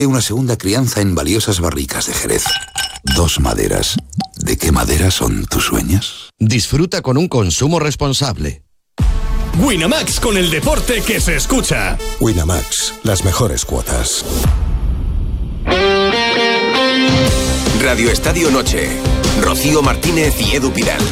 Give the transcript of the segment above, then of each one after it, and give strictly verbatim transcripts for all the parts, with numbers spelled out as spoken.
Una segunda crianza en valiosas barricas de Jerez. Dos maderas. ¿De qué madera son tus sueños? Disfruta con un consumo responsable. Winamax, con el deporte que se escucha. Winamax, las mejores cuotas. Radio Estadio Noche. Rocío Martínez y Edu Pidal.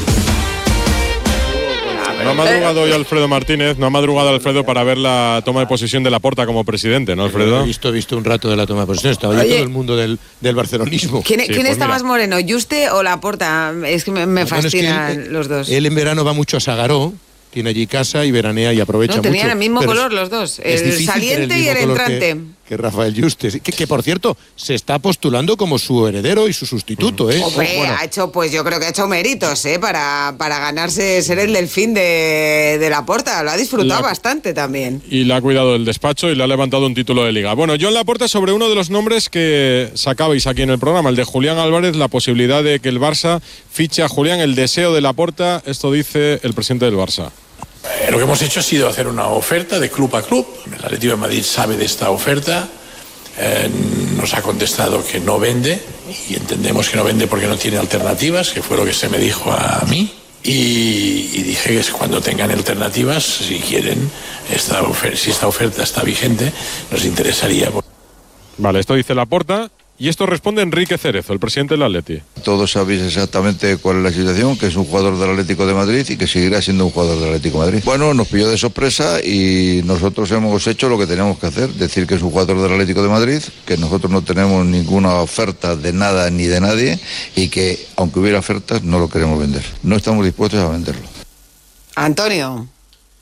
No ha madrugado hoy Alfredo Martínez, no ha madrugado Alfredo para ver la toma de posesión de Laporta como presidente, ¿no, Alfredo? He visto, he visto un rato de la toma de posesión, estaba ahí todo el mundo del, del barcelonismo. ¿Quién, Sí, ¿quién pues está mira. más moreno, Juste o Laporta? Es que me, me Bueno, es que fascinan él, los dos. Él en verano va mucho a Sagaró, tiene allí casa y veranea y aprovecha No, mucho. tenían el mismo pero color es- los dos, es el difícil saliente tener y el mismo color que- entrante. Que Rafael Juste, que, que por cierto se está postulando como su heredero y su sustituto, ¿eh? Hombre, Bueno, ha hecho, pues yo creo que ha hecho méritos, ¿eh? Para, para ganarse ser el delfín de, de Laporta. Lo ha disfrutado La- bastante también. Y le ha cuidado el despacho y le ha levantado un título de liga. Bueno, John Laporta sobre uno de los nombres que sacabais aquí en el programa, el de Julián Álvarez, la posibilidad de que el Barça fiche a Julián, el deseo de Laporta, esto dice el presidente del Barça. Eh, lo que hemos hecho ha sido hacer una oferta de club a club. El Atlético de Madrid sabe de esta oferta, eh, nos ha contestado que no vende y entendemos que no vende porque no tiene alternativas, que fue lo que se me dijo a mí. Y, y dije que cuando tengan alternativas, si quieren, esta ofer- si esta oferta está vigente, nos interesaría. Vale, esto dice Laporta y esto responde Enrique Cerezo, el presidente del Atleti. Todos sabéis exactamente cuál es la situación, que es un jugador del Atlético de Madrid y que seguirá siendo un jugador del Atlético de Madrid. Bueno, nos pilló de sorpresa y nosotros hemos hecho lo que teníamos que hacer, decir que es un jugador del Atlético de Madrid, que nosotros no tenemos ninguna oferta de nada ni de nadie y que, aunque hubiera ofertas, no lo queremos vender. No estamos dispuestos a venderlo. Antonio.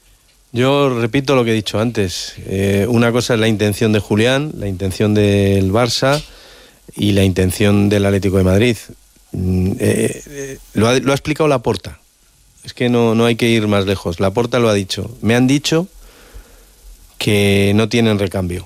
Yo repito lo que he dicho antes. Eh, una cosa es la intención de Julián, la intención del Barça y la intención del Atlético de Madrid. Mm, eh, eh, lo, ha, lo ha explicado Laporta. Es que no, no hay que ir más lejos. Laporta lo ha dicho. Me han dicho que no tienen recambio.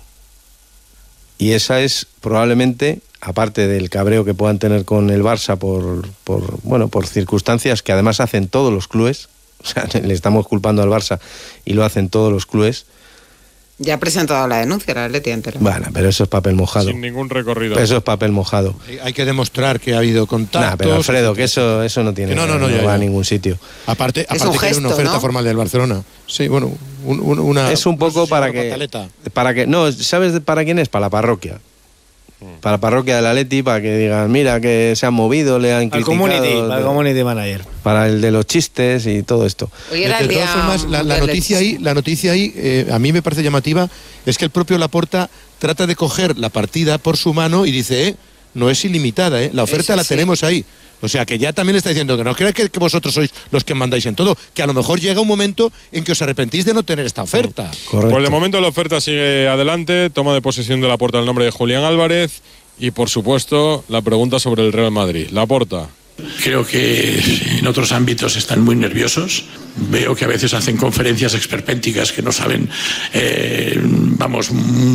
Y esa es probablemente, aparte del cabreo que puedan tener con el Barça por, por, bueno, por circunstancias que además hacen todos los clubes. O sea, le estamos culpando al Barça y lo hacen todos los clubes. Ya ha presentado la denuncia, la Atleti ante la... Bueno, pero eso es papel mojado. Sin ningún recorrido. Eso es papel mojado. hay que demostrar que ha habido contactos. Nah, pero Alfredo, que eso, eso no tiene, Que no, no, no, no ya, va ya. a ningún sitio. Aparte, Es aparte un que era gesto, una oferta ¿no? formal del Barcelona. Sí, bueno, un- un- una... Es un poco no sé si para una que, pataleta. para que... No, ¿sabes de- para quién es? Para la parroquia. Para la parroquia del Atleti, para que digan, mira, que se han movido, le han Al criticado. community, para el de- community manager. para el de los chistes y todo esto. Hoy De, era el de todas día formas, la, la del noticia ahí, la noticia ahí eh, a mí me parece llamativa, es que el propio Laporta trata de coger la partida por su mano y dice, eh, no es ilimitada, eh, la oferta Eso la sí. tenemos ahí. O sea, que ya también le está diciendo que no creáis que, que vosotros sois los que mandáis en todo, que a lo mejor llega un momento en que os arrepentís de no tener esta oferta. Correcto. Pues de momento la oferta sigue adelante, toma de posesión de Laporta el nombre de Julián Álvarez y por supuesto la pregunta sobre el Real Madrid. Laporta. Creo que en otros ámbitos están muy nerviosos. Veo que a veces hacen conferencias esperpénticas que no saben, eh, vamos,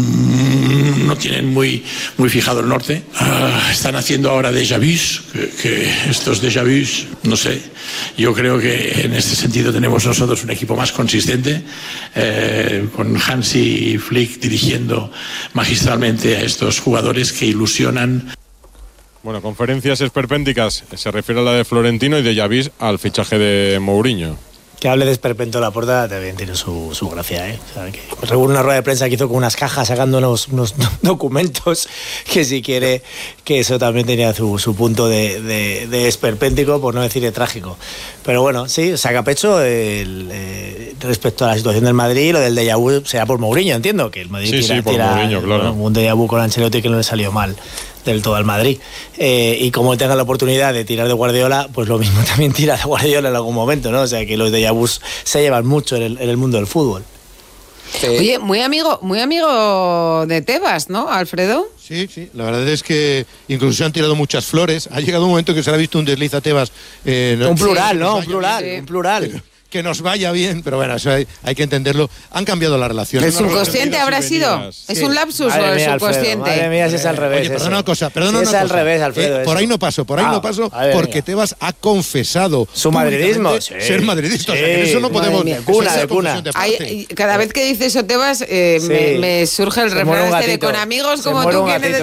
mm, no tienen muy, muy fijado el norte. Ah, están haciendo ahora déjà vus, que, que estos déjà vus, no sé. Yo creo que en este sentido tenemos nosotros un equipo más consistente, eh, con Hansi Flick dirigiendo magistralmente a estos jugadores que ilusionan. Bueno, conferencias esperpénticas, se refiere a la de Florentino y de Javis al fichaje de Mourinho. Que hable de esperpento la puerta también tiene su, su gracia, ¿eh? O sea, que recuerdo una rueda de prensa que hizo con unas cajas sacando unos, unos documentos que si quiere, que eso también tenía su, su punto de, de, de esperpéntico, por no decir de trágico. Pero bueno, sí, saca pecho el, eh, respecto a la situación del Madrid, lo del déjà vu será por Mourinho, entiendo, que el Madrid Sí, tira, sí, por tira, Mourinho, claro. bueno, un déjà vu con Ancelotti que no le salió mal del todo al Madrid. Eh, y como tenga la oportunidad de tirar de Guardiola, pues lo mismo también tira de Guardiola en algún momento, ¿no? O sea, que los déjà vus se llevan mucho en el, en el mundo del fútbol. Oye, muy amigo, muy amigo de Tebas, ¿no, Alfredo? Sí, sí, la verdad es que incluso se han tirado muchas flores. Ha llegado un momento que se le ha visto un desliz a Tebas. Eh, Un plural, que ¿no? nos Un vaya plural, bien, un plural. Que nos vaya bien, pero bueno, eso hay, hay que entenderlo. Han cambiado la relación. ¿El subconsciente habrá sido? ¿Es un lapsus Madre o el mía, Alfredo, subconsciente? madre mía, si es al revés. Oye, perdona eso. una cosa, perdona Si una es al cosa. revés, Alfredo. Eh, por eso. ahí no paso, por ahí Ah, no paso, madre porque mía. Tebas ha confesado Su madridismo, públicamente sí. ser madridista. O sea, que Sí, eso no madre podemos. mía, eso cuna, es de cuna. confesión de Hay- parte. cada vez que dice eso Tebas, eh, Sí. me, me surge el Se muere refrán un este de gatito. con amigos Se como muere tú un que gatito.